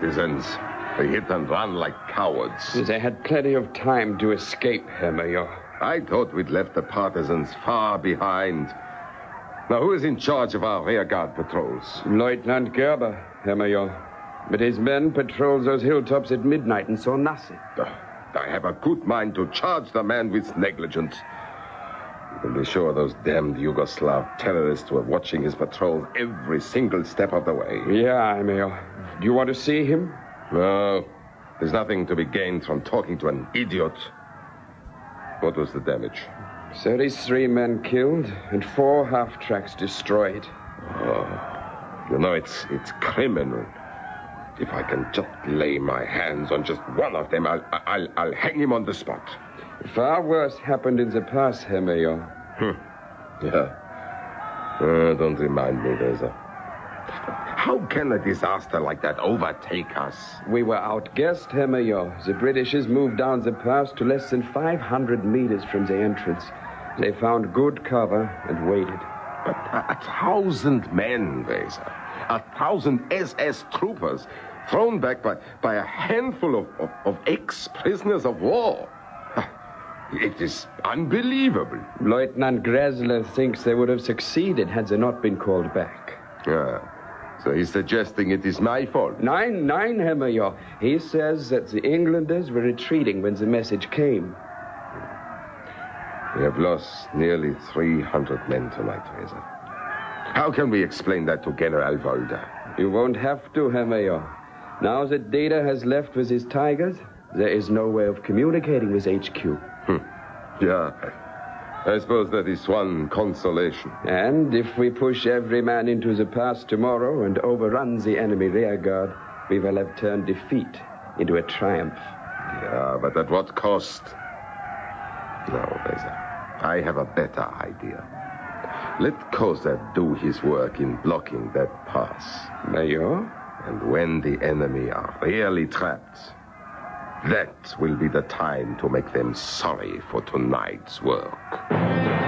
partisans. They hit and run like cowards. They had plenty of time to escape, Herr Major. I thought we'd left the partisans far behind. Now, who is in charge of our rearguard patrols? Lieutenant Gerber, Herr Major. But his men patrolled those hilltops at midnight and saw nothing. I have a good mind to charge the man with negligence. You can be sure those damned Yugoslav terrorists were watching his patrols every single step of the way. Yeah, Herr Major. Do you want to see him? No. There's nothing to be gained from talking to an idiot. What was the damage? 33 men killed and 4 half-tracks destroyed. Oh, you know, it's criminal. If I can just lay my hands on just one of them, I'll hang him on the spot. Far worse happened in the past, Herr Major. Yeah. Don't remind me, Weser. How can a disaster like that overtake us? We were outguessed, Herr Major. The Britishers moved down the pass to less than 500 meters from the entrance. They found good cover and waited. But 1,000 men, Weser. 1,000 SS troopers thrown back by a handful of ex-prisoners of war. It is unbelievable. Lieutenant Gressler thinks they would have succeeded had they not been called back. Yeah. So he's suggesting it is my fault. Nein, Herr Major. He says that the Englanders were retreating when the message came. We have lost nearly 300 men tonight, Weser. How can we explain that to General Volder? You won't have to, Herr Major. Now that Data has left with his Tigers, there is no way of communicating with HQ. Yeah. I suppose that is one consolation. And if we push every man into the pass tomorrow and overrun the enemy rearguard, we will have turned defeat into a triumph. Yeah, but at what cost? No, Weser. I have a better idea. Let Kozer do his work in blocking that pass. Major? And when the enemy are really trapped, that will be the time to make them sorry for tonight's work.